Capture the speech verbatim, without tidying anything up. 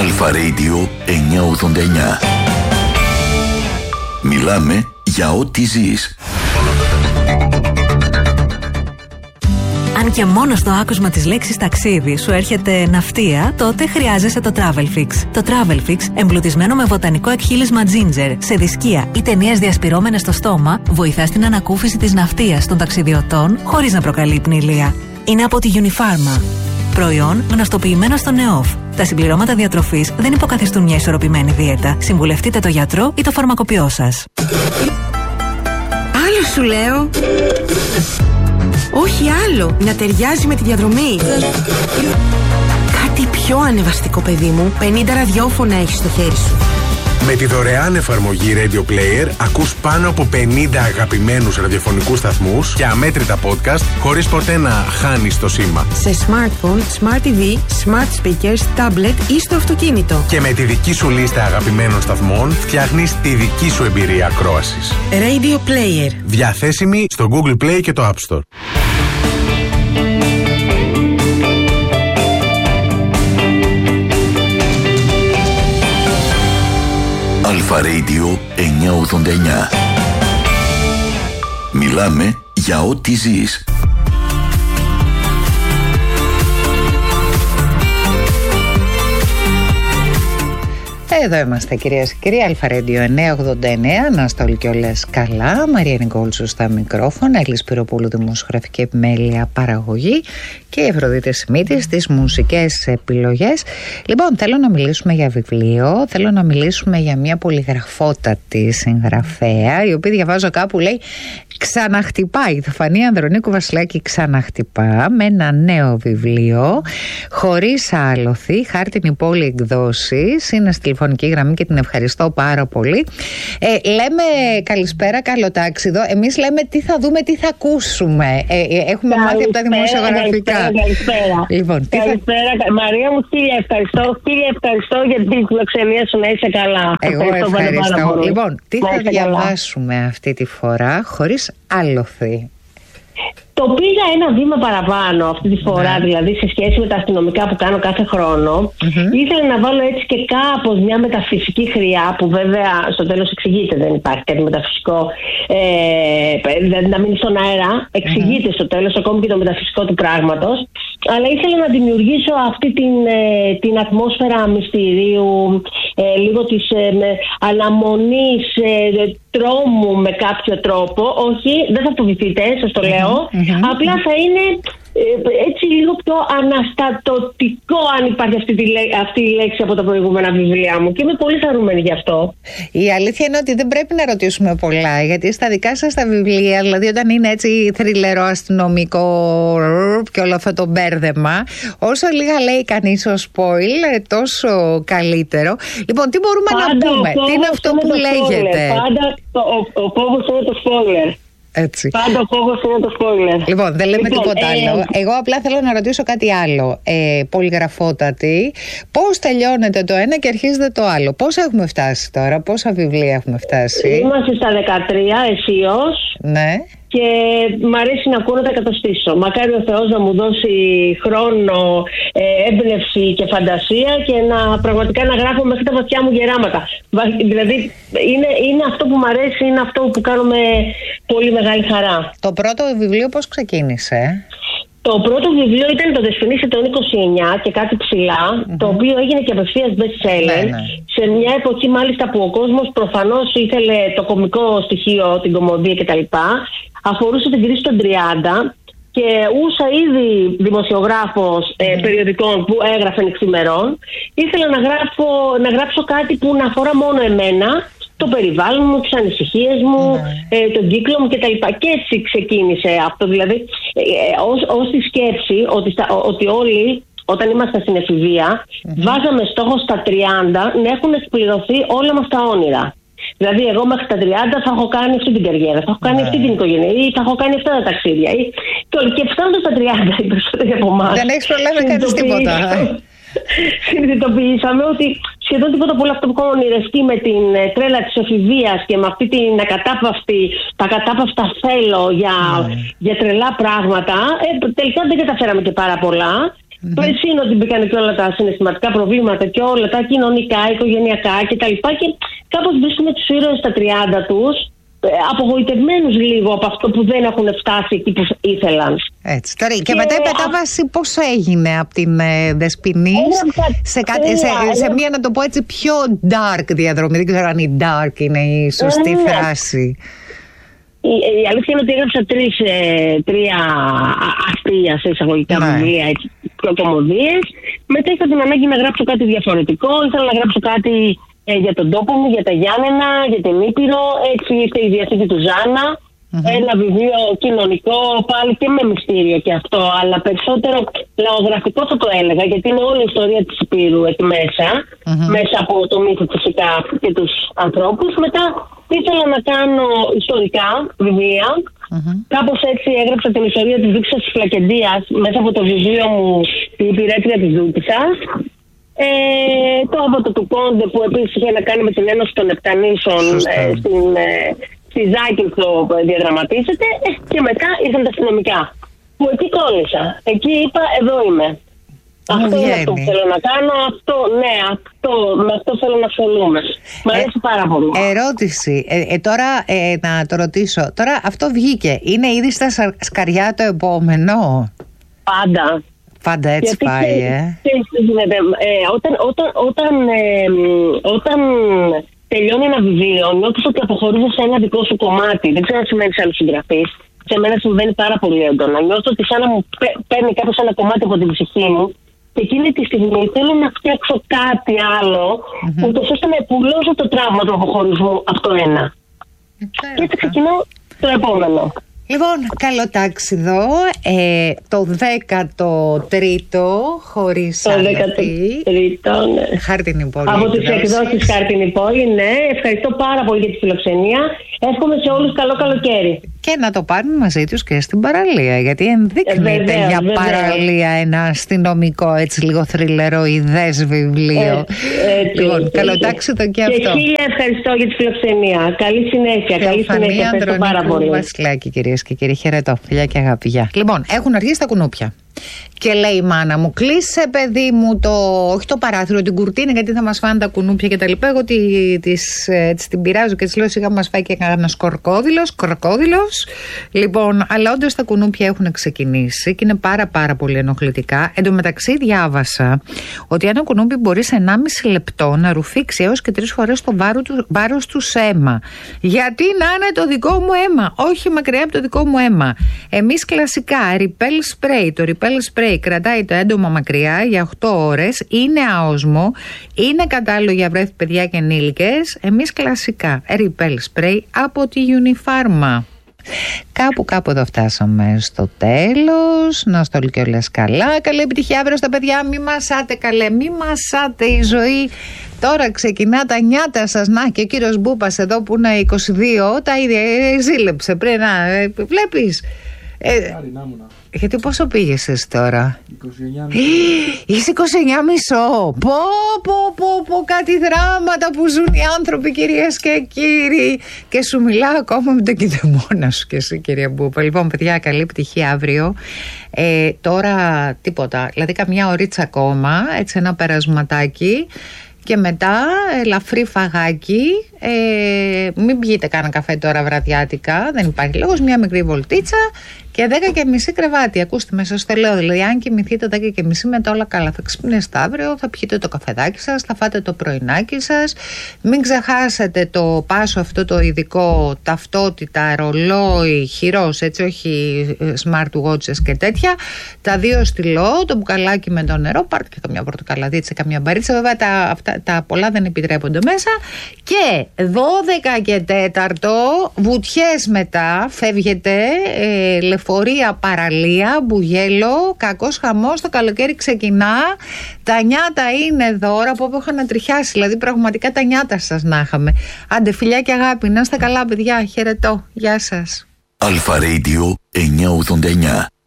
Αλφα Radio εννιακόσια ογδόντα εννιά. Μιλάμε για ό,τι ζεις. Αν και μόνο στο άκουσμα της λέξης ταξίδι σου έρχεται ναυτία, τότε χρειάζεσαι το Travelfix. Το Travelfix, εμπλουτισμένο με βοτανικό εκχύλισμα ginger, σε δισκία ή ταινίες διασπυρώμενες στο στόμα, βοηθά στην ανακούφιση της ναυτίας των ταξιδιωτών χωρίς να προκαλεί πνηλία. Είναι από τη Unifarma. Προϊόν γνωστοποιημένο στο ΝΕΟΦ. Τα συμπληρώματα διατροφής δεν υποκαθιστούν μια ισορροπημένη δίαιτα. Συμβουλευτείτε το γιατρό ή το φαρμακοποιό σας. Άλλο σου λέω. Όχι άλλο, να ταιριάζει με τη διαδρομή. Κάτι πιο ανεβαστικό, παιδί μου. πενήντα ραδιόφωνα έχεις στο χέρι σου. Με τη δωρεάν εφαρμογή Radio Player ακούς πάνω από πενήντα αγαπημένους ραδιοφωνικούς σταθμούς και αμέτρητα podcast χωρίς ποτέ να χάνεις το σήμα. Σε smartphone, smart τι βι, smart speakers, tablet ή στο αυτοκίνητο. Και με τη δική σου λίστα αγαπημένων σταθμών φτιάχνεις τη δική σου εμπειρία ακρόασης. Radio Player. Διαθέσιμη στο Google Play και το App Store. Αλφα Radio εννιακόσια ογδόντα εννιά. Μιλάμε για ό,τι ζεις. Εδώ είμαστε, κυρίες και κύριοι. Αλφα Radio εννιακόσια ογδόντα εννιά. Να είστε όλοι και όλες καλά. Μαρία Νικόλτσου στα μικρόφωνα. Έλλη Σπυροπούλου, δημοσιογραφική επιμέλεια, παραγωγή. Και η Αφροδίτη Σιμίτη στις μουσικές επιλογές. Λοιπόν, θέλω να μιλήσουμε για βιβλίο. Θέλω να μιλήσουμε για μια πολυγραφότατη συγγραφέα, η οποία διαβάζω κάπου, λέει, ξαναχτυπάει. Θα φανεί Ανδρονίκου Βασιλάκη ξαναχτυπά με ένα νέο βιβλίο, χωρίς άλοθη, χάρτινη πόλη εκδόσεις. Είναι στη τηλεφωνική γραμμή και την ευχαριστώ πάρα πολύ. Ε, λέμε καλησπέρα, καλό τάξιδο. Εμείς λέμε τι θα δούμε, τι θα ακούσουμε. Ε, έχουμε καλησπέρα, μάθει από τα δημοσιογραφικά. Καλησπέρα. Λοιπόν, τι καλησπέρα. Θα... Μαρία μου, χίλια ευχαριστώ. Χίλια ευχαριστώ για την φιλοξενία σου, να είσαι καλά. Εγώ ευχαριστώ. ευχαριστώ. Λοιπόν, τι να θα διαβάσουμε καλά. αυτή τη φορά χωρίς άλοθη? Το πήγα ένα βήμα παραπάνω αυτή τη φορά, ναι. Δηλαδή σε σχέση με τα αστυνομικά που κάνω κάθε χρόνο. Mm-hmm. Ήθελα να βάλω έτσι και κάπως μια μεταφυσική χρειά, που βέβαια στο τέλος εξηγείται, δεν υπάρχει κάτι μεταφυσικό, ε, να μείνει στον αέρα. Εξηγείται mm-hmm. στο τέλος ακόμη και το μεταφυσικό του πράγματος. Αλλά ήθελα να δημιουργήσω αυτή την, ε, την ατμόσφαιρα μυστηρίου, ε, λίγο της ε, αναμονής, ε, τρόμου με κάποιο τρόπο. Όχι, δεν θα φοβηθείτε, σας το λέω. Mm-hmm. Απλά θα είναι ε, έτσι λίγο πιο αναστατωτικό, αν υπάρχει αυτή, τη, αυτή η λέξη, από τα προηγούμενα βιβλία μου. Και είμαι πολύ χαρούμενη γι' αυτό. Η αλήθεια είναι ότι δεν πρέπει να ρωτήσουμε πολλά, γιατί στα δικά σας τα βιβλία, δηλαδή όταν είναι έτσι θριλερό, αστυνομικό και όλο αυτό το μπέρδεμα, όσο λίγα λέει κανείς ο spoil, τόσο καλύτερο. Λοιπόν, τι μπορούμε πάντα να πούμε, τι είναι αυτό που λέγεται? Πάντα ο, ο φόβος είναι το spoiler. Έτσι. Πάντα ο φόβος είναι το spoiler. Λοιπόν, δεν λέμε λοιπόν, τίποτα ε, άλλο. Εγώ απλά θέλω να ρωτήσω κάτι άλλο. Ε, πολυγραφότατη, πώς τελειώνεται το ένα και αρχίζεται το άλλο? Πώς έχουμε φτάσει τώρα, πόσα βιβλία έχουμε φτάσει? Είμαστε στα δεκατρία αισίως. Ναι. Και μ' αρέσει να ακούω να τα καταστήσω. Μακάρι ο Θεός να μου δώσει χρόνο, ε, έμπνευση και φαντασία, και να πραγματικά να γράφω μέχρι τα βαθιά μου γεράματα. Δηλαδή είναι, είναι αυτό που μ' αρέσει, είναι αυτό που κάνω με πολύ μεγάλη χαρά. Το πρώτο βιβλίο πώς ξεκίνησε? Το πρώτο βιβλίο ήταν το Δεσποινής Ετών είκοσι εννιά και κάτι ψηλά, mm-hmm. το οποίο έγινε και απευθείας best seller, ναι, ναι. σε μια εποχή μάλιστα που ο κόσμος προφανώς ήθελε το κωμικό στοιχείο, την κωμωδία κτλ. Αφορούσε την κρίση των τριάντα και ούσα ήδη δημοσιογράφος mm. ε, περιοδικών που έγραφε εξημερών. Ήθελα να, γράφω, να γράψω κάτι που να αφορά μόνο εμένα, το περιβάλλον μου, τις ανησυχίες μου, mm. ε, τον κύκλο μου κτλ. Και έτσι ξεκίνησε αυτό, δηλαδή ε, ως, ως τη σκέψη ότι, στα, ότι όλοι όταν ήμασταν στην εφηβεία mm-hmm. βάζαμε στόχο στα τριάντα να έχουν εκπληρωθεί όλα μας τα όνειρα. Δηλαδή, εγώ μέχρι τα τριάντα θα έχω κάνει αυτή την καριέρα, θα έχω κάνει yeah. αυτή την οικογένεια, ή θα έχω κάνει αυτά τα ταξίδια. Ή... Και φτάνοντας στα τριάντα, οι περισσότεροι από εμάς. Δεν έχεις προλάβει να κάνεις τίποτα. Συνειδητοποιήσαμε ότι σχεδόν τίποτα από όλο αυτό που έχω ονειρευτεί με την τρέλα της εφηβείας και με αυτή την ακατάπαυστη, τα ακατάπαυστα θέλω για, mm. για τρελά πράγματα, ε, τελικά δεν καταφέραμε και πάρα πολλά. Mm-hmm. Το εσύ είναι ότι μπήκαν και όλα τα συναισθηματικά προβλήματα και όλα τα κοινωνικά, οικογενειακά κτλ. Και κάπως βρίσκουμε τους ήρωες στα τριάντα τους, απογοητευμένους λίγο από αυτό που δεν έχουν φτάσει εκεί που ήθελαν. Έτσι. Τώρα, και, και μετά η μετάβαση πώς έγινε από την ε, Δεσποινή σε, σε, σε, σε μια, να το πω έτσι, πιο dark διαδρομή. Δεν ξέρω αν η dark είναι η σωστή ε, φράση. Η, η αλήθεια είναι ότι έγραψα τρεις, ε, τρία αστεία σε εισαγωγικά ναι. βιβλία, πιο κομμωδίες. Μετά είχα την ανάγκη να γράψω κάτι διαφορετικό. Ήθελα να γράψω κάτι ε, για τον τόπο μου, για τα Γιάννενα, για την Ήπειρο. Έτσι ήρθε η διαθήκη του Ζάνα. Mm-hmm. Ένα βιβλίο κοινωνικό, πάλι και με μυστήριο και αυτό, αλλά περισσότερο λαογραφικό θα το έλεγα, γιατί είναι όλη η ιστορία της Υπήρου εκεί μέσα, mm-hmm. μέσα από το μύθο φυσικά και τους ανθρώπους. Μετά ήθελα να κάνω ιστορικά βιβλία. Mm-hmm. Κάπως έτσι έγραψα την ιστορία της Δούξας της Φλακεντίας μέσα από το βιβλίο μου «Η υπηρέτρια της Δούκισσας». Ε, το άβατο του Κόντε που επίσης είχε να κάνει με την Ένωση των Επτανήσων ε, στην... Ε, στη Ζάκυνθο διαδραματίζεται ε, και μετά ήρθαν τα αστυνομικά. Που εκεί κόλλησα. Εκεί είπα, εδώ είμαι. Μου αυτό βγαίνει. Είναι αυτό που θέλω να κάνω. Αυτό, ναι, αυτό, με αυτό θέλω να ασχολούμαι. Μ' αρέσει ε, πάρα πολύ. Ερώτηση. Ε, ε, τώρα ε, να το ρωτήσω. Τώρα αυτό βγήκε. Είναι ήδη στα σκαριά το επόμενο? Πάντα. Πάντα έτσι γιατί πάει, και, ε. Και, ε, όταν, όταν, όταν, ε, όταν τελειώνει ένα βιβλίο, νιώθεις ότι αποχωρίζεις σε ένα δικό σου κομμάτι. Δεν ξέρω αν σημαίνει σε άλλους συγγραφείς. Σε μένα συμβαίνει πάρα πολύ έντονα. Νιώθω ότι σαν να μου παίρνει κάποιος ένα κομμάτι από την ψυχή μου και εκείνη τη στιγμή θέλω να φτιάξω κάτι άλλο, mm-hmm. ούτως ώστε να επουλώσω το τραύμα του αποχωρισμού από το ένα. Mm-hmm. Και έτσι ξεκινώ το επόμενο. Λοιπόν, καλό τάξιδο. Ε, το δέκατο τρίτο χωρίς το δέκατο τρίτο, ναι. Χάρτινη πόλη. Από τις εκδόσεις Χάρτινη πόλη, ναι. Ευχαριστώ πάρα πολύ για τη φιλοξενία. Εύχομαι σε όλους καλό καλοκαίρι. Και να το πάρουμε μαζί τους και στην παραλία, γιατί ενδείκνυται ε, για βεβαίως. Παραλία ένα αστυνομικό, έτσι λίγο θριλεροειδές βιβλίο. Ε, έτσι, λοιπόν, έτσι, καλό τάξιδο και, και αυτό. Και χίλια ευχαριστώ για τη φιλοξενία. Καλή συνέχεια. Και καλή συνέχεια. Ευχαριστώ πάρα πολύ. Βασιλάκη, κυρίες και κύριοι, χαιρετώ. Φιλιά και αγάπη. Γεια. Λοιπόν, έχουν αργήσει τα κουνούπια. Και λέει η μάνα μου, κλείσε παιδί μου το, όχι το παράθυρο, την κουρτίνα, γιατί θα μας φάνε τα κουνούπια και τα λοιπά. Εγώ τη, της, της την πειράζω και της λέω σιγά μας φάει και ένας κορκόδηλος, κορκόδηλος. Λοιπόν, αλλά όντως τα κουνούπια έχουν ξεκινήσει και είναι πάρα πάρα πολύ ενοχλητικά. Εν τω μεταξύ διάβασα ότι ένα κουνούπι μπορεί σε ενάμιση λεπτό να ρουφήξει έως και τρεις φορές το βάρο του, βάρος του σε αίμα. Γιατί να είναι το δικό μου αίμα, όχι μακριά από το δικό μου αίμα. Εμείς κλασικά, repel spray, το repel spray κρατάει το έντομα μακριά για οκτώ ώρες, είναι αόσμο, είναι κατάλληλο για βρέφη παιδιά και ενήλικες. Εμείς κλασικά repel spray από τη Unifarma. Κάπου κάπου εδώ φτάσαμε στο τέλος. Να στο και όλες καλά. Καλή επιτυχία αύριο στα παιδιά. Μη μασάτε καλέ, μη μασάτε, η ζωή τώρα ξεκινά τα νιάτα σας. Να και ο κύριος Μπούπας εδώ που είναι είκοσι δύο, τα ίδια ζήλεψε πριν. Να, ε, βλέπεις ε, γιατί πόσο πήγες εσύ τώρα? είκοσι εννιά Είσαι είκοσι εννιά μισό. Πω πω πω πω, κάτι δράματα που ζουν οι άνθρωποι, κυρίες και κύριοι. Και σου μιλάω ακόμα με τον κηδεμόνα σου και εσύ, κυρία Μπούπα. Λοιπόν παιδιά, καλή επιτυχία αύριο. ε, Τώρα τίποτα, δηλαδή καμιά ωρίτσα ακόμα, έτσι ένα περασματάκι. Και μετά ελαφρύ φαγάκι, ε, μην πιείτε κάνα καφέ τώρα βραδιάτικα, δεν υπάρχει λόγος, μια μικρή βολτίτσα και δέκα και μισή κρεβάτι. Ακούστε, μέσα στο λέω, δηλαδή αν κοιμηθείτε δέκα και μισή μετά όλα καλά, θα ξυπνήσετε αύριο, θα πιείτε το καφεδάκι σας, θα φάτε το πρωινάκι σας. Μην ξεχάσετε το πάσο αυτό το ειδικό, ταυτότητα, ρολόι, χειρός, έτσι, όχι smart watches και τέτοια. Τα δύο στυλό, το μπουκαλάκι με το νερό, πάρτε και καμιά πορτοκαλαδίτσα, καμιά μπαρίτσα, βέβαια τα, αυτά, τα πολλά δεν επιτρέπονται μέσα. Και δώδεκα και τέταρτο, βουτιές μετά, φεύγετε, ε, λεωφορεία, παραλία, μπουγέλο, κακός χαμός, το καλοκαίρι ξεκινά. Τα νιάτα είναι δώρα από όπου είχα να τριχιάσει, δηλαδή πραγματικά τα νιάτα σας να είχαμε. Άντε φιλιά και αγάπη, να είστε καλά παιδιά, χαιρετώ, γεια σας. Αλφα Radio εννιακόσια ογδόντα εννιά.